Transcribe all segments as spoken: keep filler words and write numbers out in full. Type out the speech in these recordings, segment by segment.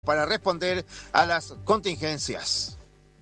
para responder a las contingencias.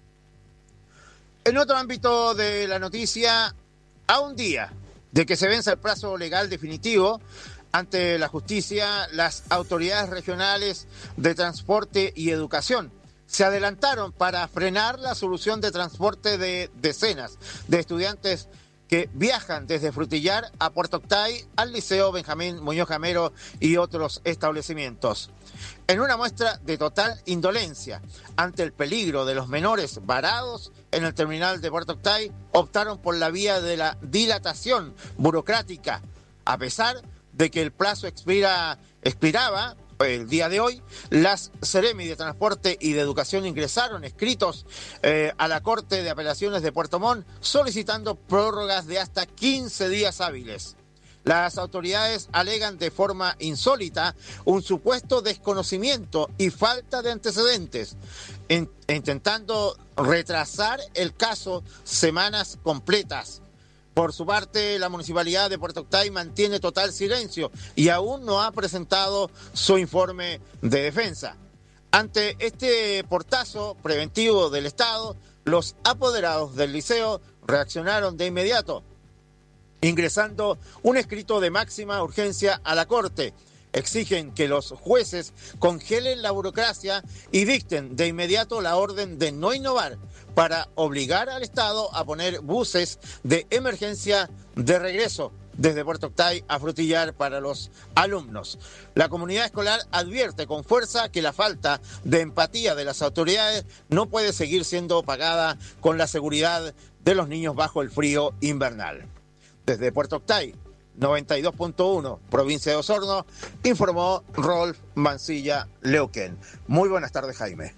En otro ámbito de la noticia, a un día de que se venza el plazo legal definitivo ante la justicia, las autoridades regionales de transporte y educación se adelantaron para frenar la solución de transporte de decenas de estudiantes que viajan desde Frutillar a Puerto Octay, al Liceo Benjamín Muñoz Gamero y otros establecimientos. En una muestra de total indolencia ante el peligro de los menores varados en el terminal de Puerto Octay, optaron por la vía de la dilatación burocrática, a pesar de que el plazo expira, expiraba el día de hoy. Las Seremi de Transporte y de Educación ingresaron escritos eh, a la Corte de Apelaciones de Puerto Montt solicitando prórrogas de hasta quince días hábiles. Las autoridades alegan de forma insólita un supuesto desconocimiento y falta de antecedentes, en, intentando retrasar el caso semanas completas. Por su parte, la Municipalidad de Puerto Octay mantiene total silencio y aún no ha presentado su informe de defensa. Ante este portazo preventivo del Estado, los apoderados del liceo reaccionaron de inmediato, ingresando un escrito de máxima urgencia a la Corte. Exigen que los jueces congelen la burocracia y dicten de inmediato la orden de no innovar para obligar al Estado a poner buses de emergencia de regreso desde Puerto Octay a Frutillar para los alumnos. La comunidad escolar advierte con fuerza que la falta de empatía de las autoridades no puede seguir siendo pagada con la seguridad de los niños bajo el frío invernal. Desde Puerto Octay, noventa y dos punto uno, provincia de Osorno, informó Rolf Mancilla Leuquén. Muy buenas tardes, Jaime.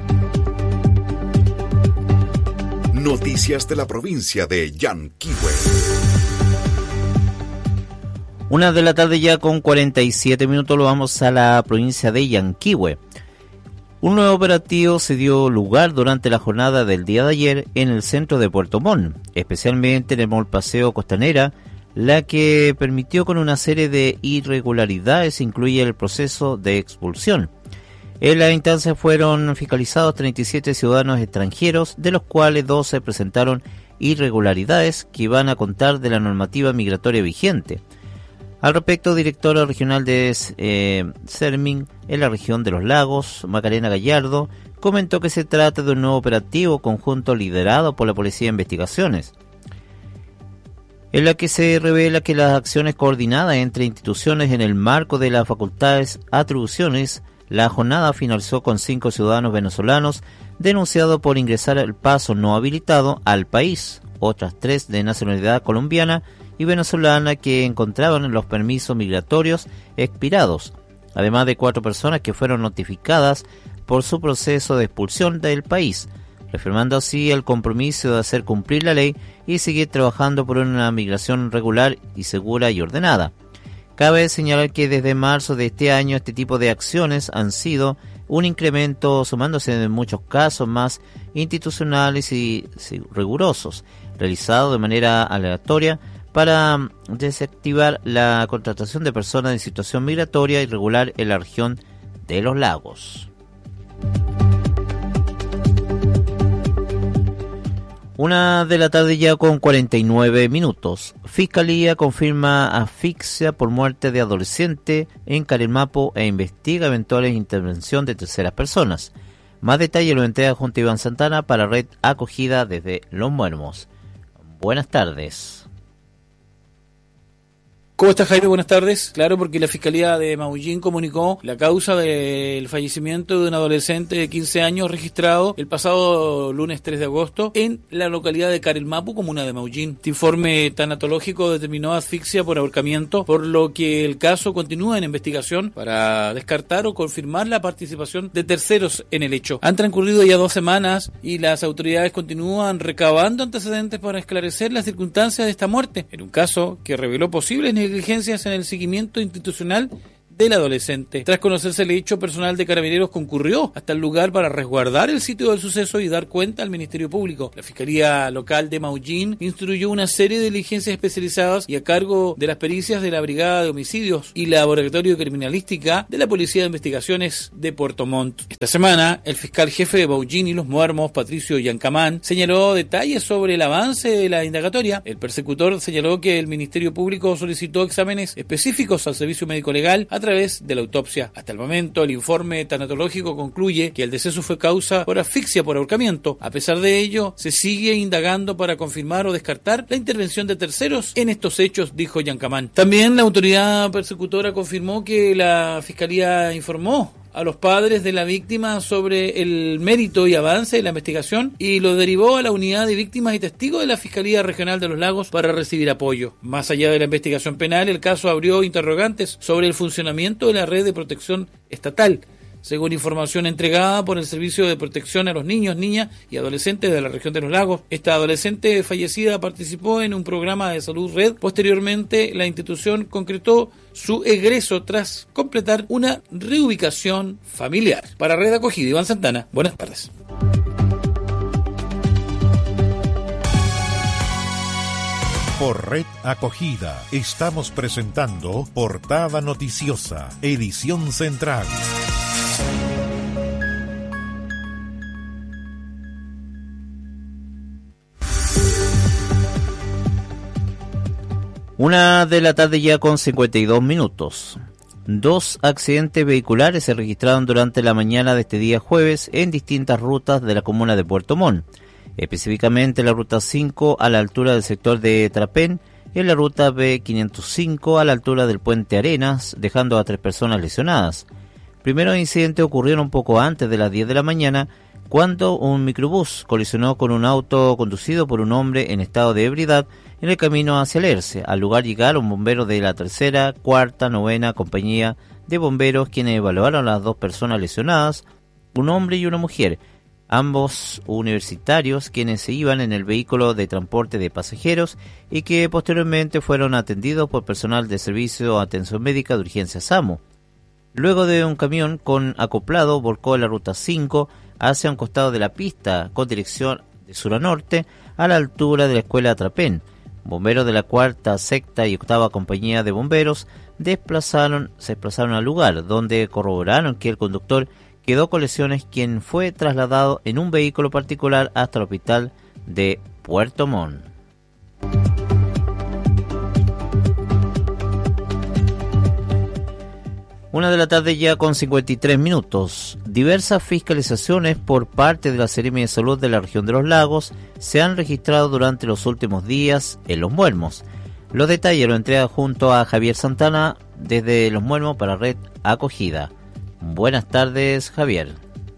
Noticias de la provincia de Yanquihue. Una de la tarde ya con cuarenta y siete minutos, lo vamos a la provincia de Yanquihue. Un nuevo operativo se dio lugar durante la jornada del día de ayer en el centro de Puerto Montt, especialmente en el Mall Paseo Costanera, la que permitió con una serie de irregularidades incluye el proceso de expulsión. En la instancia fueron fiscalizados treinta y siete ciudadanos extranjeros, de los cuales doce presentaron irregularidades que iban a contar de la normativa migratoria vigente. Al respecto, director regional de eh, Sermin en la región de los Lagos, Macarena Gallardo, comentó que se trata de un nuevo operativo conjunto liderado por la Policía de Investigaciones, en la que se revela que las acciones coordinadas entre instituciones en el marco de las facultades atribuciones. La jornada finalizó con cinco ciudadanos venezolanos denunciados por ingresar al paso no habilitado al país, otras tres de nacionalidad colombiana y venezolana que encontraban los permisos migratorios expirados, además de cuatro personas que fueron notificadas por su proceso de expulsión del país, reafirmando así el compromiso de hacer cumplir la ley y seguir trabajando por una migración regular y segura y ordenada. Cabe señalar que desde marzo de este año este tipo de acciones han sido un incremento, sumándose en muchos casos más institucionales y rigurosos, realizados de manera aleatoria para desactivar la contratación de personas en situación migratoria irregular en la región de los Lagos. Una de la tarde ya con cuarenta y nueve minutos. Fiscalía confirma asfixia por muerte de adolescente en Carelmapo e investiga eventuales intervención de terceras personas. Más detalle lo entrega junto a Iván Santana para Red Acogida desde Los Muermos. Buenas tardes. ¿Cómo está, Jaime? Buenas tardes. Claro, porque la Fiscalía de Maullín comunicó la causa del fallecimiento de un adolescente de quince años registrado el pasado lunes tres de agosto en la localidad de Carelmapo, comuna de Maullín. Este informe tanatológico determinó asfixia por ahorcamiento, por lo que el caso continúa en investigación para descartar o confirmar la participación de terceros en el hecho. Han transcurrido ya dos semanas y las autoridades continúan recabando antecedentes para esclarecer las circunstancias de esta muerte, en un caso que reveló posibles negligencias en el seguimiento institucional del adolescente. Tras conocerse el hecho, personal de Carabineros concurrió hasta el lugar para resguardar el sitio del suceso y dar cuenta al Ministerio Público. La Fiscalía Local de Maullín instruyó una serie de diligencias especializadas y a cargo de las pericias de la Brigada de Homicidios y Laboratorio de Criminalística de la Policía de Investigaciones de Puerto Montt. Esta semana, el fiscal jefe de Maullín y Los Muermos, Patricio Yancamán, señaló detalles sobre el avance de la indagatoria. El persecutor señaló que el Ministerio Público solicitó exámenes específicos al Servicio Médico Legal a través de la autopsia. Hasta el momento, el informe tanatológico concluye que el deceso fue causa por asfixia por ahorcamiento. A pesar de ello, se sigue indagando para confirmar o descartar la intervención de terceros en estos hechos, dijo Yancamán. También la autoridad persecutora confirmó que la Fiscalía informó a los padres de la víctima sobre el mérito y avance de la investigación y lo derivó a la unidad de víctimas y testigos de la Fiscalía Regional de los Lagos para recibir apoyo. Más allá de la investigación penal, el caso abrió interrogantes sobre el funcionamiento de la red de protección estatal. Según información entregada por el Servicio de Protección a los Niños, Niñas y Adolescentes de la región de los Lagos, esta adolescente fallecida participó en un programa de salud red. Posteriormente, la institución concretó su egreso tras completar una reubicación familiar. Para Red Acogida, Iván Santana, buenas tardes. Por Red Acogida estamos presentando Portada Noticiosa, edición central. Una de la tarde ya con cincuenta y dos minutos. Dos accidentes vehiculares se registraron durante la mañana de este día jueves en distintas rutas de la comuna de Puerto Montt, específicamente la ruta cinco a la altura del sector de Trapén y en la ruta B quinientos cinco a la altura del puente Arenas, dejando a tres personas lesionadas. Primeros incidentes ocurrieron un poco antes de las diez de la mañana, cuando un microbús colisionó con un auto conducido por un hombre en estado de ebriedad en el camino hacia Lerce. Al lugar llegaron bomberos de la tercera, cuarta, novena compañía de bomberos, quienes evaluaron a las dos personas lesionadas, un hombre y una mujer, ambos universitarios, quienes se iban en el vehículo de transporte de pasajeros y que posteriormente fueron atendidos por personal de Servicio de Atención Médica de Urgencia SAMU. Luego de un camión con acoplado volcó en la ruta cinco hacia un costado de la pista con dirección de sur a norte a la altura de la escuela Trapén. Bomberos de la cuarta, sexta y octava compañía de bomberos desplazaron, se desplazaron al lugar, donde corroboraron que el conductor quedó con lesiones, quien fue trasladado en un vehículo particular hasta el hospital de Puerto Montt. Una de la tarde ya con cincuenta y tres minutos. Diversas fiscalizaciones por parte de la Seremi de Salud de la región de los Lagos se han registrado durante los últimos días en Los Muermos. Los detalles lo entrega junto a Javier Santana desde Los Muermos para Red Acogida. Buenas tardes, Javier.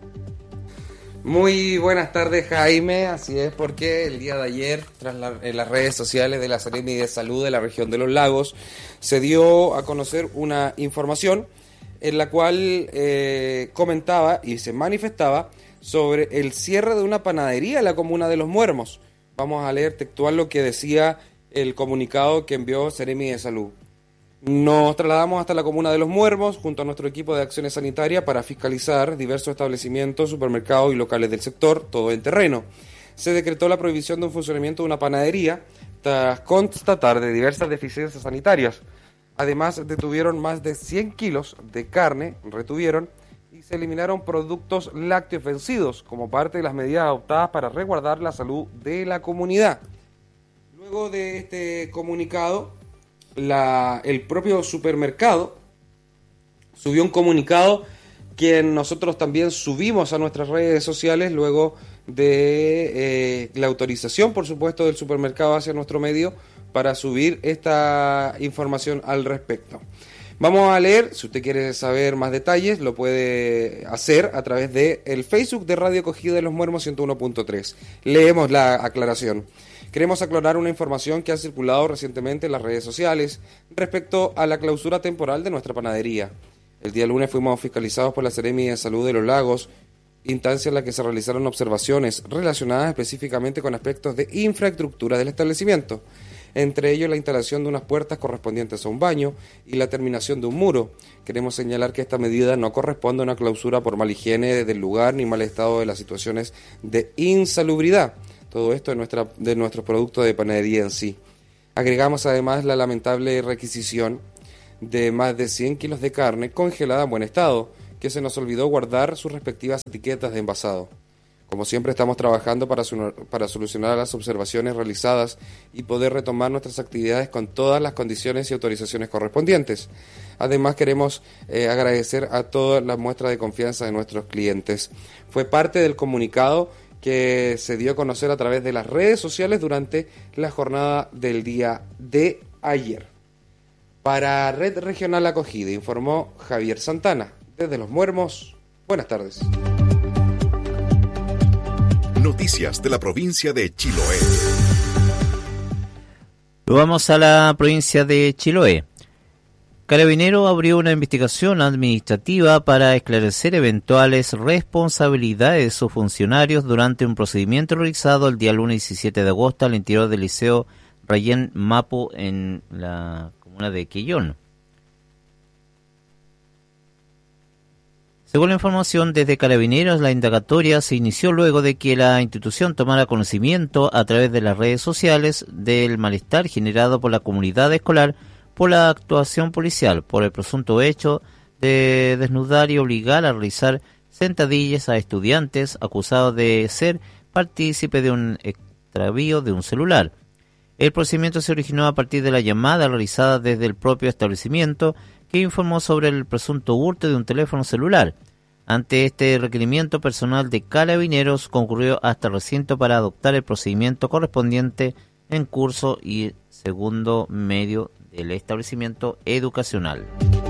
Muy buenas tardes, Jaime. Así es, porque el día de ayer, tras la, en las redes sociales de la Seremi de Salud de la región de los Lagos, se dio a conocer una información en la cual eh, comentaba y se manifestaba sobre el cierre de una panadería en la comuna de Los Muermos. Vamos a leer textual lo que decía el comunicado que envió Seremi de Salud. Nos trasladamos hasta la comuna de Los Muermos junto a nuestro equipo de acciones sanitarias para fiscalizar diversos establecimientos, supermercados y locales del sector, todo en terreno. Se decretó la prohibición de un funcionamiento de una panadería tras constatar de diversas deficiencias sanitarias. Además, detuvieron más de cien kilos de carne, retuvieron, y se eliminaron productos lácteos vencidos como parte de las medidas adoptadas para resguardar la salud de la comunidad. Luego de este comunicado, la, el propio supermercado subió un comunicado que nosotros también subimos a nuestras redes sociales luego de eh, la autorización, por supuesto, del supermercado hacia nuestro medio para subir esta información al respecto. Vamos a leer, si usted quiere saber más detalles, lo puede hacer a través de el Facebook de Radio Acogida de Los Muermos ciento uno punto tres. Leemos la aclaración. Queremos aclarar una información que ha circulado recientemente en las redes sociales respecto a la clausura temporal de nuestra panadería. El día lunes fuimos fiscalizados por la Seremi de Salud de los Lagos, instancia en la que se realizaron observaciones relacionadas específicamente con aspectos de infraestructura del establecimiento. entre ellos la instalación de unas puertas correspondientes a un baño y la terminación de un muro. Queremos señalar que esta medida no corresponde a una clausura por mala higiene del lugar ni mal estado de las situaciones de insalubridad. Todo esto de, nuestra, de nuestros productos de panadería en sí. Agregamos además la lamentable requisición de más de cien kilos de carne congelada en buen estado, que se nos olvidó guardar sus respectivas etiquetas de envasado. Como siempre estamos trabajando para, su, para solucionar las observaciones realizadas y poder retomar nuestras actividades con todas las condiciones y autorizaciones correspondientes. Además queremos eh, agradecer a todas las muestras de confianza de nuestros clientes. Fue parte del comunicado que se dio a conocer a través de las redes sociales durante la jornada del día de ayer. Para Red Regional Acogida informó Javier Santana, desde Los Muermos. Buenas tardes. Noticias de la provincia de Chiloé. Vamos a la provincia de Chiloé. Carabinero abrió una investigación administrativa para esclarecer eventuales responsabilidades de sus funcionarios durante un procedimiento realizado el día lunes diecisiete de agosto al interior del Liceo Rayén Mapu en la comuna de Quellón. Según la información desde Carabineros, la indagatoria se inició luego de que la institución tomara conocimiento a través de las redes sociales del malestar generado por la comunidad escolar por la actuación policial, por el presunto hecho de desnudar y obligar a realizar sentadillas a estudiantes acusados de ser partícipes de un extravío de un celular. El procedimiento se originó a partir de la llamada realizada desde el propio establecimiento que informó sobre el presunto hurto de un teléfono celular. Ante este requerimiento, personal de Carabineros concurrió hasta el recinto para adoptar el procedimiento correspondiente en curso y segundo medio del establecimiento educacional.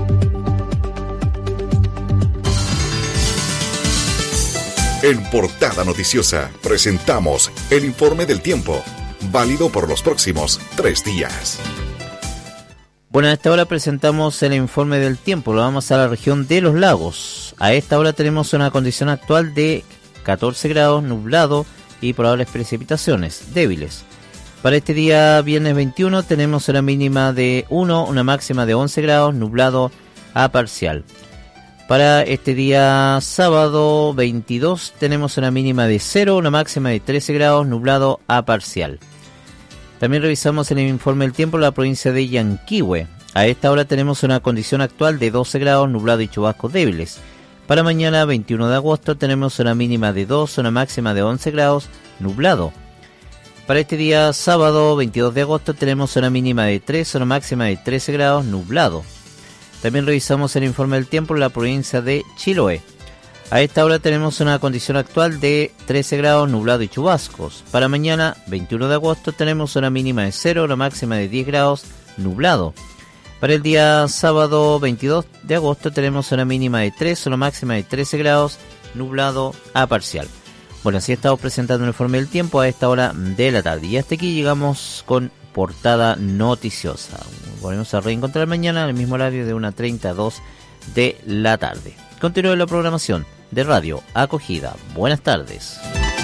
En Portada Noticiosa presentamos el informe del tiempo, válido por los próximos tres días. Bueno, a esta hora presentamos el informe del tiempo. Lo vamos a la región de Los Lagos. A esta hora tenemos una condición actual de catorce grados, nublado y probables precipitaciones débiles. Para este día viernes veintiuno tenemos una mínima de uno, una máxima de once grados, nublado a parcial. Para este día sábado veintidós tenemos una mínima de cero, una máxima de trece grados, nublado a parcial. También revisamos en el informe del tiempo la provincia de Yanquihue. A esta hora tenemos una condición actual de doce grados, nublado y chubascos débiles. Para mañana veintiuno de agosto tenemos una mínima de dos, una máxima de once grados, nublado. Para este día sábado veintidós de agosto tenemos una mínima de tres, una máxima de trece grados, nublado. También revisamos el informe del tiempo en la provincia de Chiloé. A esta hora tenemos una condición actual de trece grados, nublado y chubascos. Para mañana veintiuno de agosto tenemos una mínima de cero, una máxima de diez grados, nublado. Para el día sábado veintidós de agosto tenemos una mínima de tres, una máxima de trece grados, nublado a parcial. Bueno, así estamos presentando el informe del tiempo a esta hora de la tarde. Y hasta aquí llegamos con Portada Noticiosa. Volvemos a reencontrar mañana en el mismo horario de una treinta a dos de la tarde. Continúe la programación de Radio Acogida. Buenas tardes.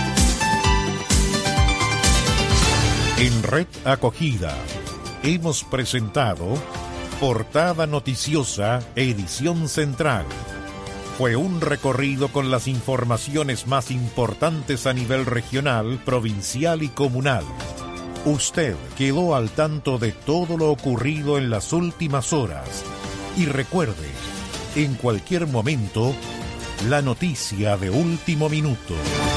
En Red Acogida hemos presentado Portada Noticiosa, edición central. Fue un recorrido con las informaciones más importantes a nivel regional, provincial y comunal. Usted quedó al tanto de todo lo ocurrido en las últimas horas. Y recuerde, en cualquier momento, la noticia de último minuto.